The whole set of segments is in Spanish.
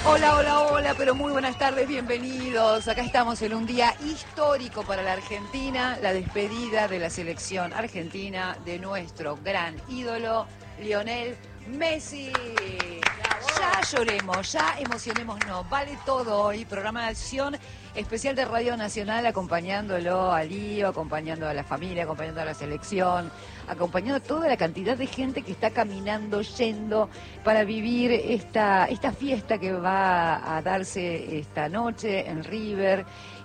Hola, hola, hola, pero muy buenas tardes, bienvenidos. Acá estamos en un día histórico para la Argentina, la despedida de la selección argentina de nuestro gran ídolo, Lionel Messi. Ya lloremos, ya emocionémonos, vale todo hoy, programación especial de Radio Nacional acompañándolo a Lío, acompañando a la familia, acompañando a la selección, acompañando a toda la cantidad de gente que está caminando, yendo para vivir esta fiesta que va a darse esta noche en River.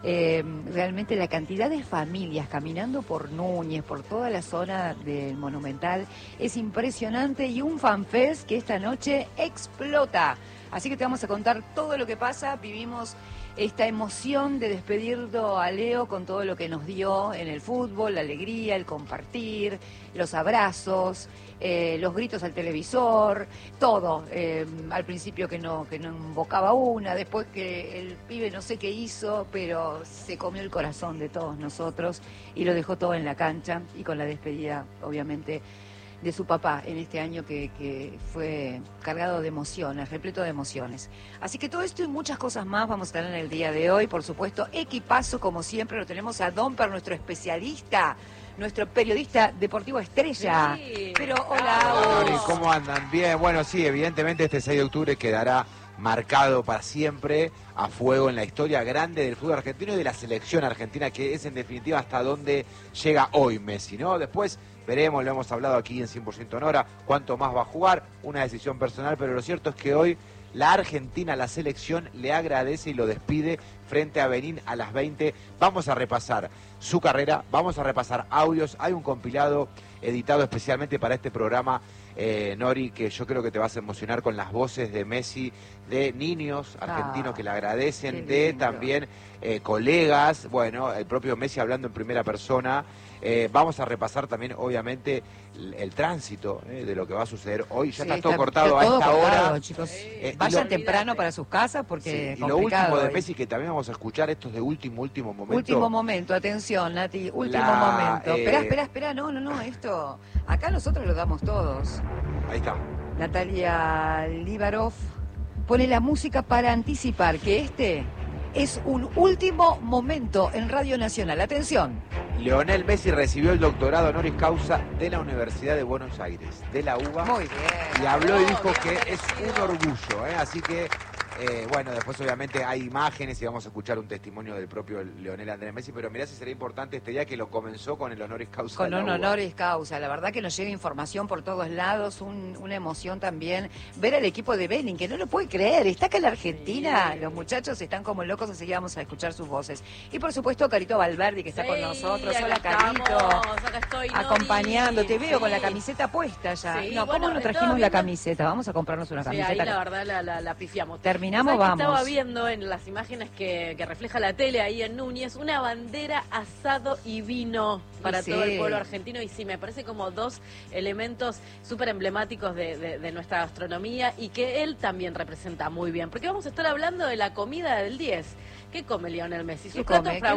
Realmente la cantidad de familias caminando por Núñez, por toda la zona del Monumental, es impresionante y un fanfest que esta noche explota. Así que te vamos a contar todo lo que pasa. Vivimos esta emoción de despedirlo a Leo con todo lo que nos dio en el fútbol, la alegría, el compartir, los abrazos, los gritos al televisor, todo. Al principio que no invocaba una, después que el pibe no sé qué hizo, pero se comió el corazón de todos nosotros y lo dejó todo en la cancha, y con la despedida, obviamente, de su papá en este año que fue cargado de emociones, repleto de emociones. Así que todo esto y muchas cosas más vamos a tener en el día de hoy. Por supuesto, equipazo, como siempre, lo tenemos a Domper, nuestro especialista, nuestro periodista deportivo estrella. Sí. Pero hola, Hola, ¿cómo andan? Bien, bueno, sí, evidentemente este 6 de octubre quedará marcado para siempre a fuego en la historia grande del fútbol argentino y de la selección argentina, que es en definitiva hasta dónde llega hoy Messi, ¿no? Después veremos, lo hemos hablado aquí en 100% Honora, cuánto más va a jugar, una decisión personal, pero lo cierto es que hoy la Argentina, la selección, le agradece y lo despide frente a Benín a las 20. Vamos a repasar su carrera, vamos a repasar audios, hay un compilado editado especialmente para este programa, Nori, que yo creo que te vas a emocionar con las voces de Messi, de niños argentinos que le agradecen, de también colegas, bueno, el propio Messi hablando en primera persona. Vamos a repasar también, obviamente, el tránsito de lo que va a suceder hoy. Ya está todo cortado a esta hora. Chicos. Vayan temprano para sus casas porque y lo último de Messi, que también vamos a escuchar, esto es de último momento. Último momento, atención, Nati, último momento. Espera, no, esto, acá nosotros lo damos todos. Ahí está. Natalia Libarov pone la música para anticipar que este es un último momento en Radio Nacional. Atención. Lionel Messi recibió el doctorado honoris causa de la Universidad de Buenos Aires, de la UBA. Muy bien. Y habló y dijo que es un orgullo, así que, bueno, después obviamente hay imágenes y vamos a escuchar un testimonio del propio Lionel Andrés Messi, pero mirá si sería importante este día que lo comenzó con el honoris causa. Con un honoris causa, la verdad que nos llega información por todos lados, una emoción también. Ver al equipo de Benin, que no lo puede creer, está acá en la Argentina, los muchachos están como locos, así que vamos a escuchar sus voces. Y por supuesto Carito Valverde, que está con nosotros. Hola Carito, acá estoy, acompañando, Nori. te veo con la camiseta puesta ya. Sí, No, bueno, ¿cómo no trajimos la camiseta? Vamos a comprarnos una camiseta. Sí, ahí la verdad la pifiamos. Terminamos, vamos. Estaba viendo en las imágenes que refleja la tele ahí en Núñez una bandera, asado y vino para todo el pueblo argentino, y sí, me parece como dos elementos súper emblemáticos de nuestra gastronomía y que él también representa muy bien, porque vamos a estar hablando de la comida del 10. ¿Qué come Lionel Messi? Sus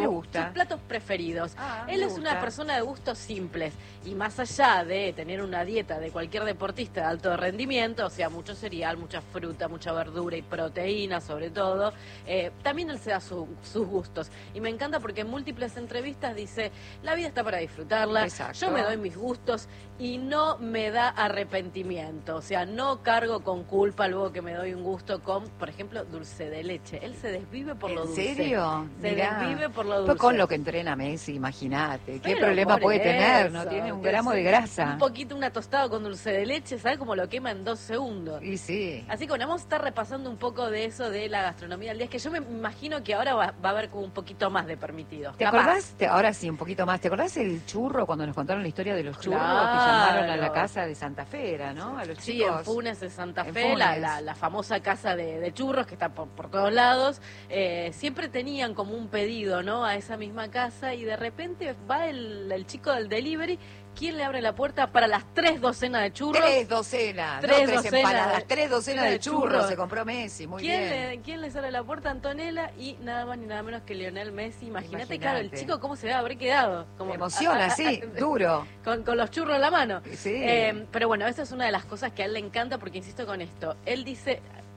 platos preferidos. Él es una persona de gustos simples y más allá de tener una dieta de cualquier deportista de alto rendimiento, o sea, mucho cereal, mucha fruta, mucha verdura y proteína sobre todo, también él se da sus gustos. Y me encanta porque en múltiples entrevistas dice, la vida está para disfrutarla, yo me doy mis gustos y no me da arrepentimiento, o sea, no cargo con culpa luego que me doy un gusto con, por ejemplo, dulce de leche. Él se desvive por lo dulce. ¿En serio? Se desvive por lo dulce. Pues con lo que entrena Messi, imagínate. ¿Qué problema puede tener? No tiene un gramo de grasa. Un poquito, una tostada con dulce de leche, ¿sabes cómo lo quema en 2 segundos? Y sí. Así que bueno, vamos a estar repasando un poco de eso, de la gastronomía del día, que yo me imagino que ahora va a haber como un poquito más de permitidos. ¿Te acordás? Ahora sí, un poquito más. ¿Te acordás el churro, cuando nos contaron la historia de los churros que llamaron a la casa de Santa Fe, ¿no? A los chicos. Sí, en Funes de Santa Fe, la famosa casa de churros que está por todos lados. Siempre tenían como un pedido, ¿no? A esa misma casa, y de repente va el chico del delivery. ¿Quién le abre la puerta para las 3 docenas de churros? 3 docenas, no 3 empanadas, 3 docenas de churros se compró Messi, muy bien. ¿Quién les abre la puerta? Antonella, y nada más ni nada menos que Lionel Messi. Imagínate, claro, el chico cómo se debe haber quedado. Como, emociona, sí, duro. Con los churros en la mano. Sí. Pero bueno, esa es una de las cosas que a él le encanta, porque insisto con esto, él dice...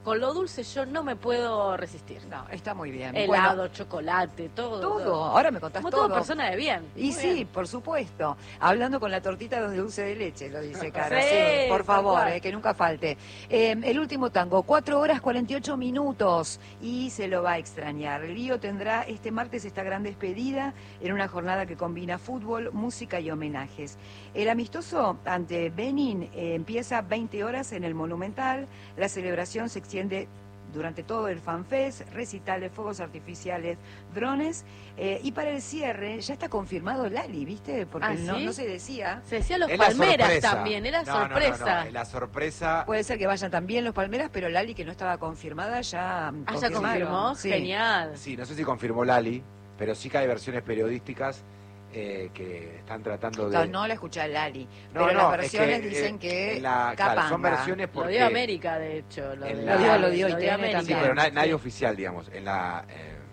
con lo dulce yo no me puedo resistir. No, está muy bien. Helado, Bueno, chocolate, todo. todo. Ahora me contás Como todo. toda persona de bien. Y Muy sí, bien. por supuesto. Hablando con la tortita de dulce de leche, lo dice Cara. Sí, Sí, por tal favor, cual. que nunca falte. El último tango, 4 horas 48 minutos. Y se lo va a extrañar. Lío tendrá este martes esta gran despedida en una jornada que combina fútbol, música y homenajes. El amistoso ante Benin empieza 20 horas en el Monumental. La celebración se extiende durante todo el FanFest, recitales, fuegos artificiales, drones, y para el cierre ya está confirmado Lali, ¿viste? Porque ¿Ah, no, sí? no se decía. Se decía los Es la Palmeras sorpresa. también, era No, sorpresa. no, la sorpresa. Puede ser que vayan también los Palmeras, pero Lali, que no estaba confirmada, ya Ah, ya confirmaron. confirmó, Sí. genial. Sí, no sé si confirmó Lali, pero sí que hay versiones periodísticas que están tratando de... No la escuché a Lali, No, pero no, las es versiones que, dicen que claro, capanga. son versiones Lo porque... dio América, de hecho. Lo En de- la- Lo dio, y tiene América. Sí, también. pero nadie Sí. oficial, digamos. En la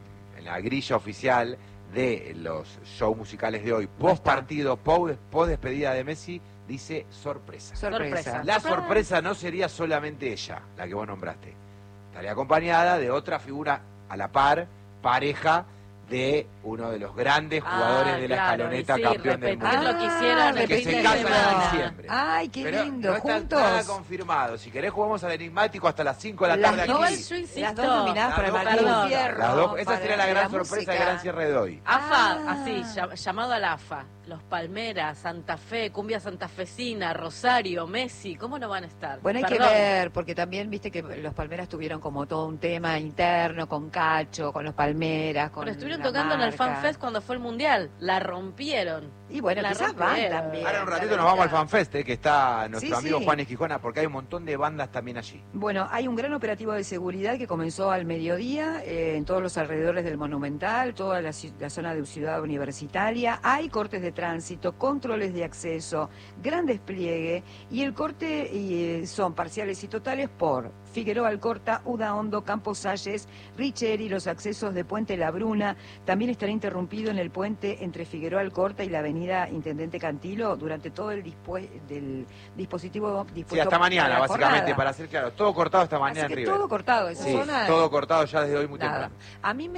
grilla oficial de los shows musicales de hoy, post partido, post despedida de Messi, dice sorpresa. Sorpresa. La sorpresa no sería solamente ella, la que vos nombraste. Estaría acompañada de otra figura a la par, pareja de uno de los grandes jugadores de la claro, escaloneta, y sí, campeón del repetir mundo. lo que hicieron el que fin se de casan en semana. diciembre. Ay, qué Pero lindo, no está juntos. nada confirmado. Si querés jugamos al enigmático hasta las 5 de la Las tarde dos- Igual aquí. yo insisto. Las dos nominadas para el Las dos Martín perdón. Fierro. Las dos, esa para sería la gran la sorpresa y música. gran cierre de hoy. AFA, Ah. así, llamado al AFA. Los Palmeras, Santa Fe, Cumbia Santafesina, Rosario, Messi, ¿cómo no van a estar? Bueno, hay Perdón. que ver, porque también viste que los Palmeras tuvieron como todo un tema interno con Cacho, con los Palmeras, con Pero estuvieron la tocando en el marca. FanFest cuando fue el Mundial. La rompieron. Y bueno, La quizás van rompieron. también. Ahora en un la ratito nos vamos al verdad. FanFest, que está nuestro Sí, amigo sí. Juan Esquijona, porque hay un montón de bandas también allí. Bueno, hay un gran operativo de seguridad que comenzó al mediodía en todos los alrededores del Monumental, toda la zona de Ciudad Universitaria. Hay cortes de tránsito, controles de acceso, gran despliegue, y el corte son parciales y totales por Figueroa Alcorta, Udaondo, Campos Salles, Richeri, los accesos de Puente La Bruna. También estará interrumpido en el puente entre Figueroa Alcorta y la avenida Intendente Cantilo durante todo el del dispositivo dispuesto Sí, hasta mañana, para la básicamente, jornada. para ser claro. Todo cortado hasta mañana Así en que River. todo cortado, esa Sí, zona. todo cortado ya desde hoy muy Nada. temprano. A mí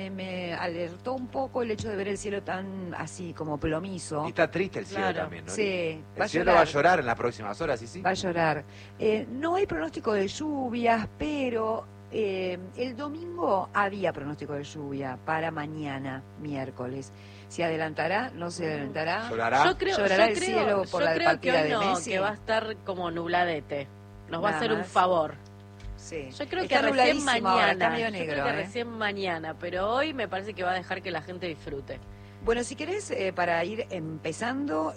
me alertó un poco el hecho de ver el cielo tan así como plomizo. Y está triste el cielo Claro. también, ¿no? Sí, El cielo va a llorar en las próximas horas, ¿y sí? Va a llorar. No hay pronóstico de lluvias, pero el domingo había pronóstico de lluvia para mañana, miércoles. ¿Se adelantará? ¿No se adelantará? ¿Llorará? Yo creo, Llorará yo el creo- cielo por yo la creo partida que hoy de no, Messi. que va a estar como nubladete. Nos va a Nada hacer un más. favor. Sí. Yo creo Está que recién nubladísimo mañana. ahora, está medio yo negro, creo que ¿eh? recién mañana, pero hoy me parece que va a dejar que la gente disfrute. Bueno, si querés, para ir empezando,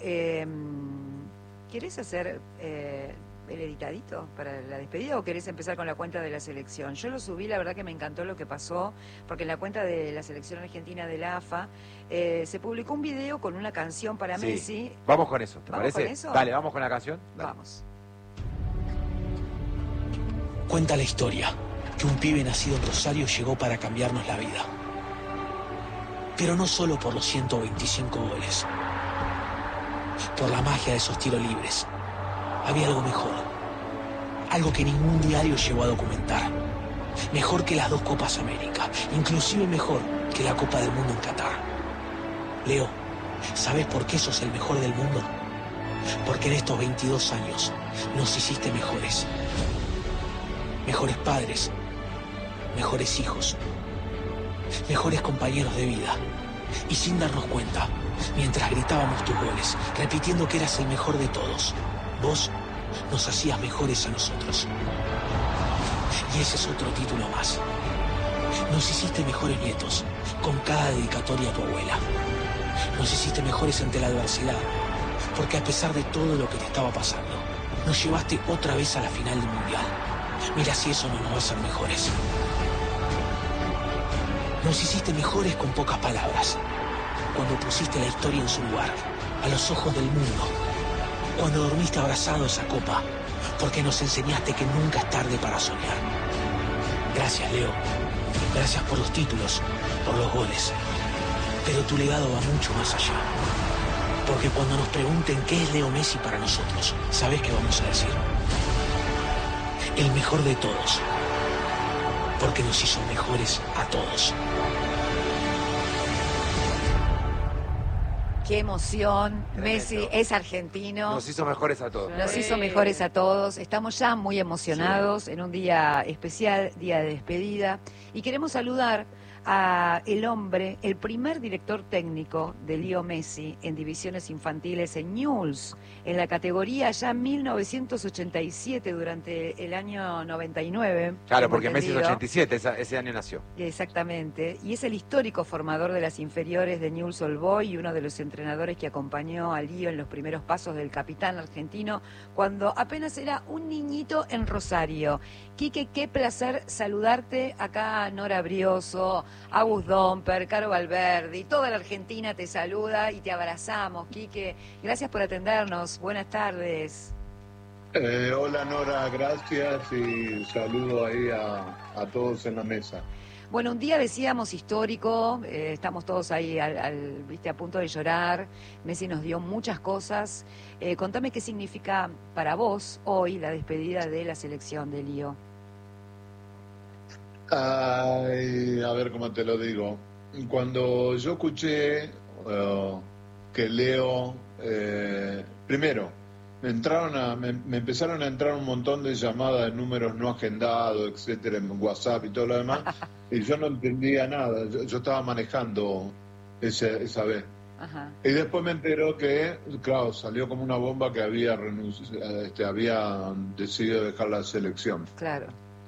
¿querés hacer el editadito para la despedida o querés empezar con la cuenta de la selección? Yo lo subí, la verdad que me encantó lo que pasó, porque en la cuenta de la selección argentina de la AFA se publicó un video con una canción para Sí. Messi. Vamos con eso, ¿te ¿Vamos parece? con eso? Dale, vamos con la canción. Dale. Vamos. Cuenta la historia que un pibe nacido en Rosario llegó para cambiarnos la vida. Pero no solo por los 125 goles, por la magia de esos tiros libres. Había algo mejor, algo que ningún diario llegó a documentar. Mejor que las 2 Copas América, inclusive mejor que la Copa del Mundo en Qatar. Leo, ¿sabes por qué sos el mejor del mundo? Porque en estos 22 años nos hiciste mejores. Mejores padres, mejores hijos, mejores compañeros de vida. Y sin darnos cuenta, mientras gritábamos tus goles, repitiendo que eras el mejor de todos, vos nos hacías mejores a nosotros. Y ese es otro título más. Nos hiciste mejores nietos, con cada dedicatoria a tu abuela. Nos hiciste mejores ante la adversidad, porque a pesar de todo lo que te estaba pasando, nos llevaste otra vez a la final del Mundial. Mira si eso no nos va a hacer mejores. Nos hiciste mejores con pocas palabras, cuando pusiste la historia en su lugar, a los ojos del mundo, cuando dormiste abrazado a esa copa, porque nos enseñaste que nunca es tarde para soñar. Gracias, Leo. Gracias por los títulos, por los goles. Pero tu legado va mucho más allá. Porque cuando nos pregunten qué es Leo Messi para nosotros, ¿sabés qué vamos a decir? El mejor de todos. porque nos hizo mejores a todos. Qué emoción. Tremendo. Messi es argentino. Nos hizo mejores a todos. Nos hizo mejores a todos. Estamos ya muy emocionados en un día especial, día de despedida. Y queremos saludar a el hombre, el primer director técnico de Leo Messi en divisiones infantiles en Newell's, en la categoría ya 1987, durante el año 99. Claro, porque Messi es entendido. 87, ese año nació. Exactamente, y es el histórico formador de las inferiores de Newell's Old Boys y uno de los entrenadores que acompañó a Lío en los primeros pasos del capitán argentino cuando apenas era un niñito en Rosario. Quique, qué placer saludarte. Acá Nora Brioso, Agus Domper, Caro Valverdi, toda la Argentina te saluda y te abrazamos, Quique. Gracias por atendernos, buenas tardes. Hola Nora, gracias y saludo ahí a todos en la mesa. Bueno, un día decíamos histórico, estamos todos ahí viste, a punto de llorar. Messi nos dio muchas cosas. Contame qué significa para vos hoy la despedida de la selección de Lío. Ay, a ver cómo te lo digo. Cuando yo escuché que Leo, primero, me empezaron a entrar un montón de llamadas de números no agendados, etcétera, en WhatsApp y todo lo demás, y yo no entendía nada. Yo estaba manejando esa vez. Ajá. Y después me enteró que, claro, salió como una bomba que había había decidido dejar la selección. Claro.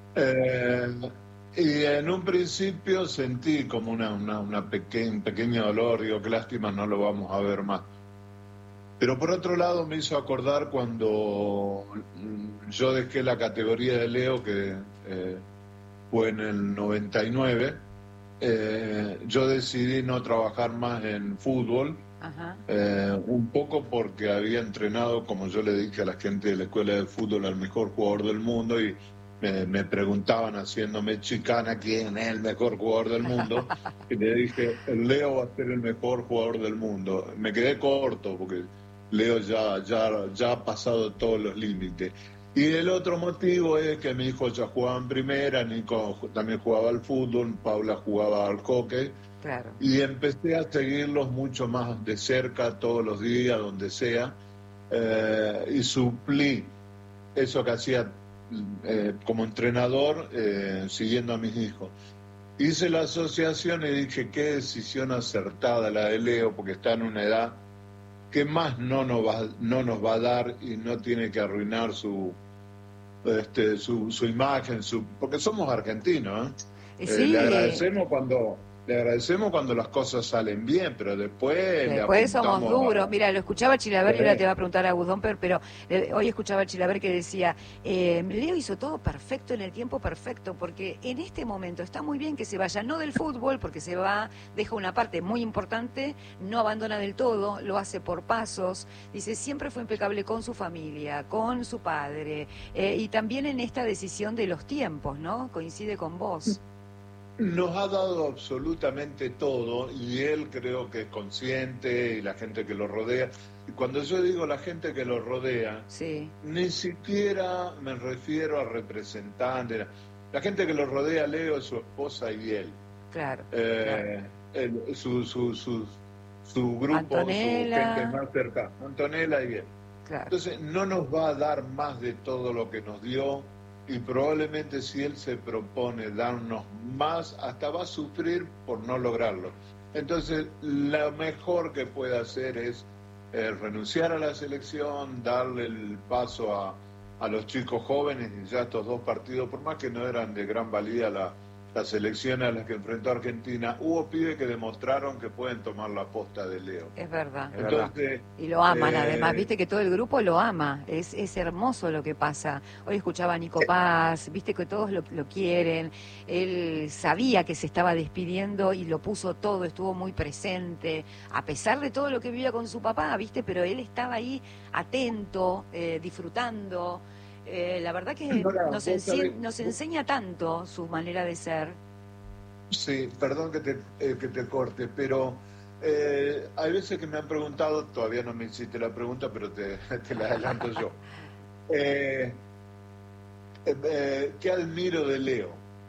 Y en un principio sentí como un pequeño dolor, digo, qué lástima, no lo vamos a ver más. Pero por otro lado me hizo acordar cuando yo dejé la categoría de Leo, que fue en el 99, yo decidí no trabajar más en fútbol. Ajá. Un poco porque había entrenado, como yo le dije a la gente de la escuela de fútbol, al mejor jugador del mundo, y me preguntaban haciéndome chicana quién es el mejor jugador del mundo, y le dije, Leo va a ser el mejor jugador del mundo. Me quedé corto porque Leo ya ha pasado todos los límites. Y el otro motivo es que mi hijo ya jugaba en primera, Nico también jugaba al fútbol, Paula jugaba al hockey. Claro. Y empecé a seguirlos mucho más de cerca, todos los días, donde sea, y suplí eso que hacía como entrenador, siguiendo a mis hijos. Hice la asociación y dije, qué decisión acertada la de Leo, porque está en una edad que más no nos va a dar y no tiene que arruinar su imagen, porque somos argentinos, ¿eh? Sí. Le agradecemos cuando las cosas salen bien, pero después somos duros. Mira, lo escuchaba Chilaver y ahora te va a preguntar a Agus Domper, pero hoy escuchaba a Chilaver que decía, Leo hizo todo perfecto en el tiempo perfecto, porque en este momento está muy bien que se vaya, no del fútbol, porque se va, deja una parte muy importante, no abandona del todo, lo hace por pasos. Dice, siempre fue impecable con su familia, con su padre, y también en esta decisión de los tiempos, ¿no? Coincide con vos. Nos ha dado absolutamente todo y él creo que es consciente y la gente que lo rodea. Y cuando yo digo la gente que lo rodea, sí, ni siquiera me refiero a representantes. La gente que lo rodea, Leo, su esposa y él. Claro. Su grupo, Antonella. su gente más cercana, Antonella y él. Claro. Entonces no nos va a dar más de todo lo que nos dio. Y probablemente si él se propone darnos más, hasta va a sufrir por no lograrlo. Entonces, lo mejor que puede hacer es renunciar a la selección, darle el paso a los chicos jóvenes, y ya estos dos partidos, por más que no eran de gran valía las selecciones a las que enfrentó Argentina, hubo pibes que demostraron que pueden tomar la posta de Leo. Es verdad. Entonces, y lo aman además, viste que todo el grupo lo ama, es hermoso lo que pasa. Hoy escuchaba a Nico Paz, viste que todos lo quieren, él sabía que se estaba despidiendo y lo puso todo, estuvo muy presente, a pesar de todo lo que vivía con su papá, viste, pero él estaba ahí atento, disfrutando. La verdad que nos enseña tanto su manera de ser. Sí, perdón que te corte, pero hay veces que me han preguntado, todavía no me hiciste la pregunta, pero te la adelanto yo. ¿Qué admiro de Leo?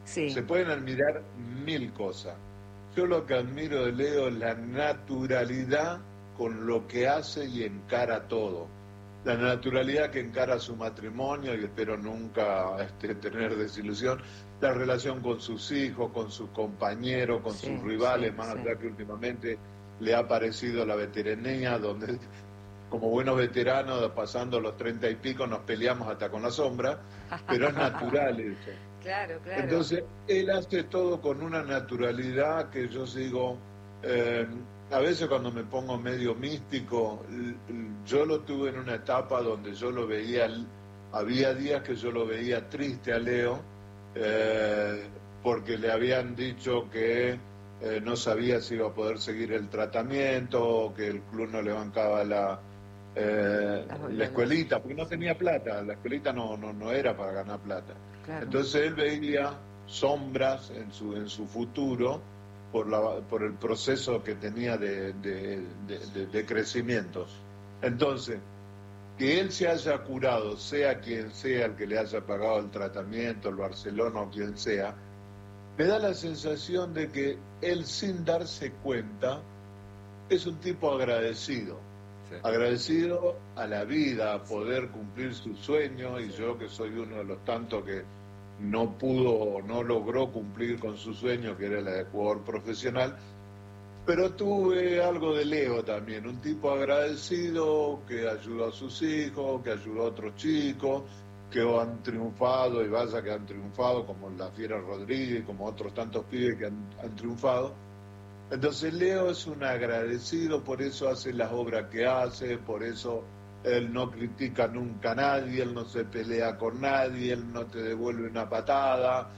Sí. Se pueden admirar 1000 cosas. Yo lo que admiro de Leo es la naturalidad con lo que hace y encara todo. La naturalidad que encara su matrimonio, y espero nunca tener desilusión, la relación con sus hijos, con sus compañeros, con sus rivales, más allá que últimamente le ha parecido la veteranía, donde como buenos veteranos, pasando los 30 y pico, nos peleamos hasta con la sombra, pero es natural eso. Claro. Entonces, él hace todo con una naturalidad que yo sigo... a veces cuando me pongo medio místico, yo lo tuve en una etapa donde yo lo veía, había días que yo lo veía triste a Leo, porque le habían dicho que no sabía si iba a poder seguir el tratamiento, que el club no le bancaba la escuelita, porque no tenía plata, la escuelita no era para ganar plata. Claro. Entonces él veía sombras en su futuro, por el proceso que tenía de crecimiento. Entonces, que él se haya curado, sea quien sea el que le haya pagado el tratamiento, el Barcelona o quien sea, me da la sensación de que él, sin darse cuenta, es un tipo agradecido. Sí. Agradecido a la vida, a poder cumplir sus sueños, y yo que soy uno de los tantos que no logró cumplir con su sueño, que era la de jugador profesional, pero tuve algo de Leo también, un tipo agradecido que ayudó a sus hijos, que ayudó a otros chicos, que han triunfado, y vaya que han triunfado, como la Fiera Rodríguez, como otros tantos pibes que han triunfado. Entonces Leo es un agradecido, por eso hace las obras que hace, por eso él no critica nunca a nadie, él no se pelea con nadie, él no te devuelve una patada.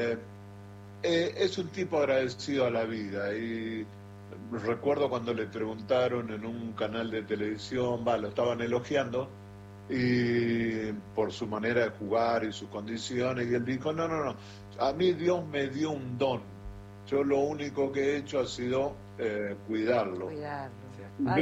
Es un tipo agradecido a la vida. Y recuerdo cuando le preguntaron en un canal de televisión, lo estaban elogiando, y por su manera de jugar y sus condiciones, y él dijo, no, a mí Dios me dio un don. Yo lo único que he hecho ha sido cuidarlo. Ay,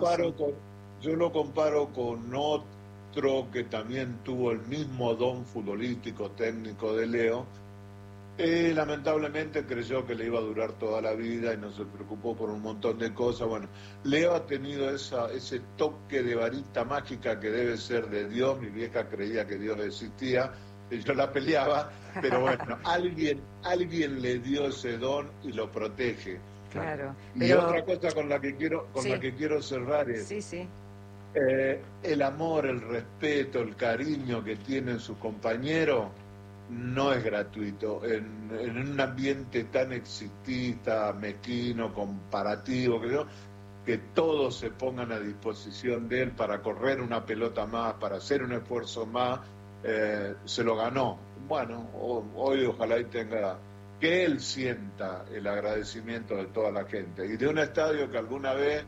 yo lo comparo con otro que también tuvo el mismo don futbolístico, técnico de Leo, y lamentablemente creyó que le iba a durar toda la vida y no se preocupó por un montón de cosas. Bueno, Leo ha tenido ese toque de varita mágica que debe ser de Dios. Mi vieja creía que Dios existía y yo la peleaba, pero bueno, alguien le dio ese don y lo protege. Claro. Y otra cosa con la que quiero cerrar es el amor, el respeto, el cariño que tienen sus compañeros no es gratuito. En un ambiente tan exitista, mezquino, comparativo, que todos se pongan a disposición de él para correr una pelota más, para hacer un esfuerzo más, se lo ganó. Bueno, hoy ojalá y tenga, que él sienta el agradecimiento de toda la gente, y de un estadio que alguna vez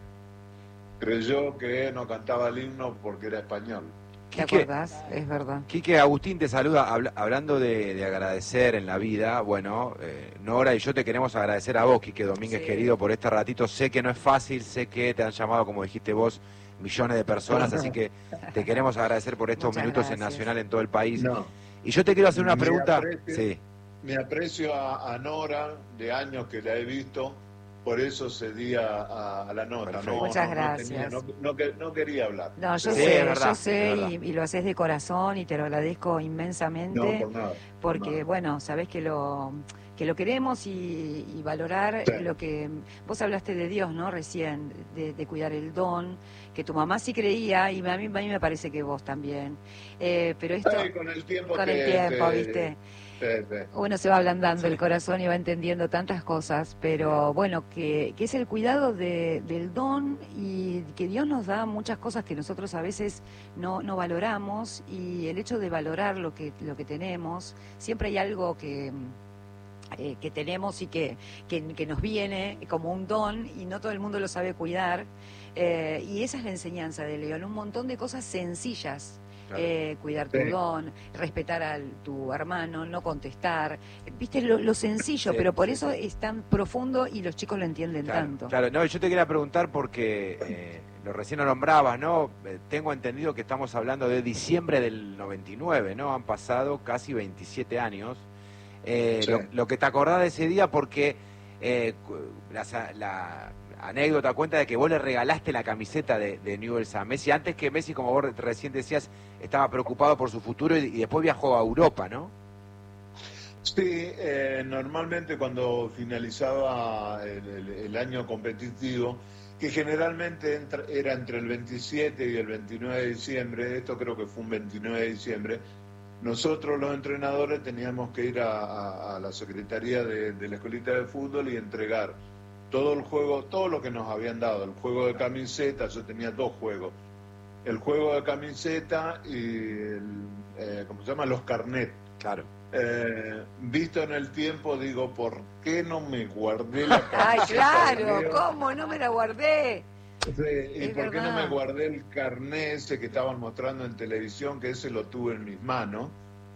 creyó que no cantaba el himno porque era español. ¿Te acordás? Es verdad. Quique, Agustín te saluda, hablando de agradecer en la vida. Bueno, Nora y yo te queremos agradecer a vos, Quique Domínguez, querido, por este ratito. Sé que no es fácil, sé que te han llamado, como dijiste vos, millones de personas, así que te queremos agradecer por estos minutos en Nacional en todo el país. Y yo te quiero hacer una pregunta. Me aprecio a Nora, de años que la he visto, por eso cedí a la nota. Muchas gracias. No quería hablar. No, yo sé, y lo haces de corazón, y te lo agradezco inmensamente. No, por nada. Porque, bueno, sabés que lo queremos, y valorar lo que... Vos hablaste de Dios, ¿no? Recién, de cuidar el don, que tu mamá sí creía, y a mí me parece que vos también. Pero esto... con el tiempo, ¿viste? Uno se va ablandando el corazón y va entendiendo tantas cosas, pero bueno, que es el cuidado del don, y que Dios nos da muchas cosas que nosotros a veces no valoramos, y el hecho de valorar lo que tenemos, siempre hay algo que tenemos y que nos viene como un don, y no todo el mundo lo sabe cuidar, y esa es la enseñanza de León, un montón de cosas sencillas. Cuidar tu don, respetar a tu hermano, no contestar, viste lo sencillo, pero por eso es tan profundo y los chicos lo entienden tanto. Claro, no, yo te quería preguntar porque lo recién lo nombrabas, ¿no? Tengo entendido que estamos hablando de diciembre del 99, ¿no? Han pasado casi 27 años. Sí. lo que te acordás de ese día, porque la anécdota cuenta de que vos le regalaste la camiseta de Newell's a Messi, antes que Messi, como vos recién decías, estaba preocupado por su futuro y después viajó a Europa, ¿no? Sí, normalmente cuando finalizaba el año competitivo, que generalmente era entre el 27 y el 29 de diciembre, esto creo que fue un 29 de diciembre, nosotros los entrenadores teníamos que ir a la Secretaría de la Escuelita de Fútbol y entregar todo el juego, todo lo que nos habían dado, el juego de camiseta. Yo tenía 2 juegos, el juego de camiseta y ¿cómo se llama? Los carnets. Claro. Visto en el tiempo, digo, ¿por qué no me guardé la camiseta? Ay, claro, ¿cómo no me la guardé? Sí, ¿y Es por qué no verdad. me guardé el carnet ese que estaban mostrando en televisión, que ese lo tuve en mis manos?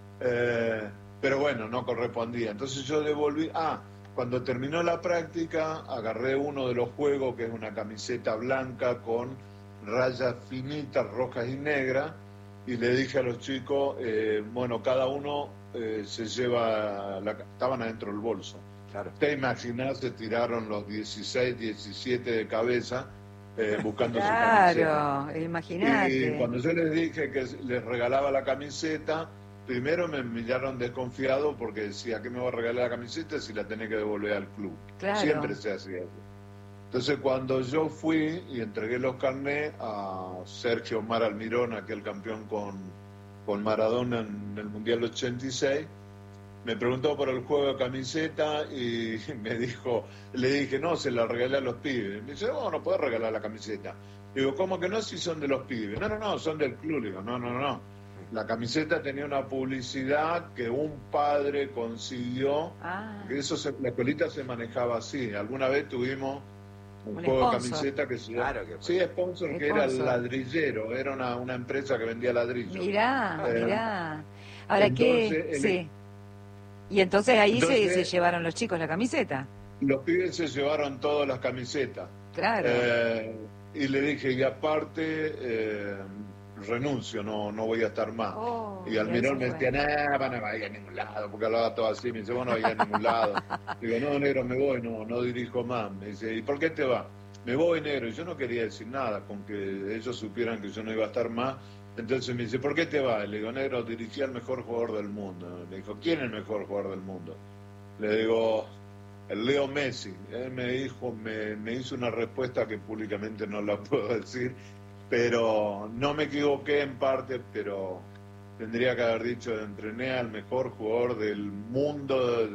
Pero bueno, no correspondía. Entonces yo devolví. Cuando terminó la práctica, agarré uno de los juegos, que es una camiseta blanca con rayas finitas, rojas y negras, y le dije a los chicos, bueno, cada uno se lleva, estaban adentro del bolso. Claro. Te imaginás, se tiraron los 16, 17 de cabeza buscando su camiseta. Claro, imagínate. Y cuando yo les dije que les regalaba la camiseta, primero me miraron desconfiado porque decía, ¿qué me va a regalar la camiseta si la tenés que devolver al club? Claro. Siempre se hacía eso. Entonces cuando yo fui y entregué los carnets a Sergio Omar Almirón, aquel campeón con Maradona en el Mundial 86, me preguntó por el juego de camiseta y me dijo, le dije, no, se la regalé a los pibes. Me dice, no puedo regalar la camiseta. Digo, ¿cómo que no? Si son de los pibes. No, son del club. Digo, no. La camiseta tenía una publicidad que un padre consiguió, que la escuelita se manejaba así. Alguna vez tuvimos un juego de camiseta que se llama... Claro que sí, sponsor, que era el Ladrillero, era una empresa que vendía ladrillos. Mirá. Ahora, entonces, sí. Y entonces ahí se llevaron los chicos la camiseta. Los pibes se llevaron todas las camisetas. Claro. Y le dije, y aparte, renuncio, no voy a estar más. Y Almirón me decía, van a ir a ningún lado, porque hablaba todo así. Me dice, vos no vas a ir a ningún lado. Digo, no, negro, me voy, no dirijo más. Me dice, ¿y por qué te vas? Me voy, negro. Y yo no quería decir nada, con que ellos supieran que yo no iba a estar más. Entonces me dice, ¿por qué te vas? Le digo, negro, dirigí al mejor jugador del mundo. Le dijo, ¿quién es el mejor jugador del mundo? Le digo, el Leo Messi. Él me dijo, me hizo una respuesta que públicamente no la puedo decir, pero no me equivoqué en parte, pero tendría que haber dicho, entrené al mejor jugador del mundo,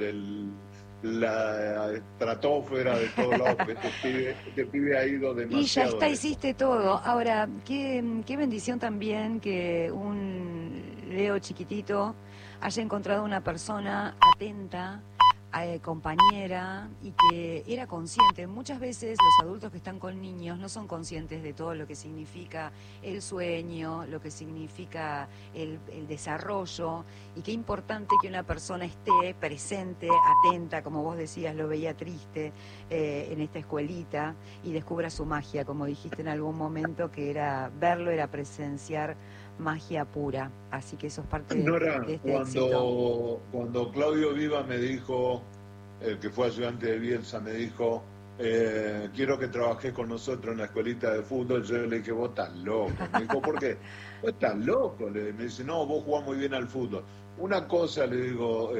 la estratosfera, de todos lados, porque este pibe ha ido demasiado. Y ya está, lejos. hiciste todo. Ahora, qué bendición también que un Leo chiquitito haya encontrado una persona atenta, compañera, y que era consciente. Muchas veces los adultos que están con niños no son conscientes de todo lo que significa el sueño, lo que significa el desarrollo, y qué importante que una persona esté presente, atenta, como vos decías, lo veía triste en esta escuelita, y descubra su magia, como dijiste en algún momento, que era verlo, era presenciar magia pura. Así que eso es parte de este éxito. Cuando Claudio Viva me dijo, el que fue ayudante de Bielsa, me dijo, quiero que trabajes con nosotros en la escuelita de fútbol, yo le dije, vos estás loco. Me dijo, ¿por qué? Vos estás loco. Me dice, no, vos jugás muy bien al fútbol. Una cosa, le digo,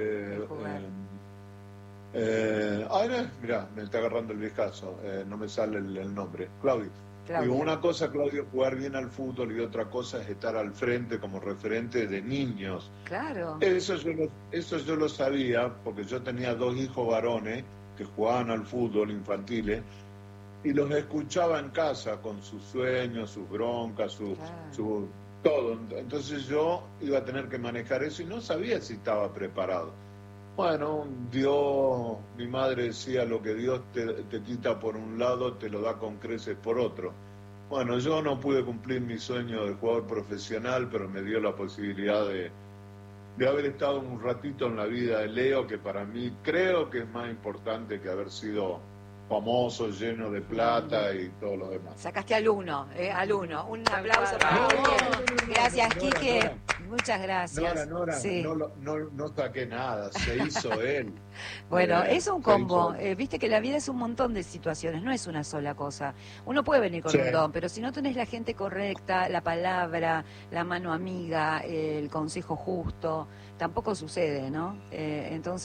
mirá, me está agarrando el viejazo, no me sale el nombre, Claudio. Digo, una cosa, Claudio, jugar bien al fútbol, y otra cosa es estar al frente como referente de niños. Claro. Eso yo lo sabía, porque yo tenía 2 hijos varones que jugaban al fútbol infantiles, y los escuchaba en casa con sus sueños, sus broncas, su todo. Entonces yo iba a tener que manejar eso y no sabía si estaba preparado. Bueno, Dios, mi madre decía, lo que Dios te quita por un lado, te lo da con creces por otro. Bueno, yo no pude cumplir mi sueño de jugador profesional, pero me dio la posibilidad de haber estado un ratito en la vida de Leo, que para mí creo que es más importante que haber sido famoso, lleno de plata y todo lo demás. Sacaste al uno. Un aplauso para vos. Gracias, Quique. muchas gracias. Nora, Sí. no saqué nada, se hizo él. Bueno, es un combo. Se hizo. Viste que la vida es un montón de situaciones, no es una sola cosa. Uno puede venir con Sí. un don, pero si no tenés la gente correcta, la palabra, la mano amiga, el consejo justo, tampoco sucede, ¿no? Entonces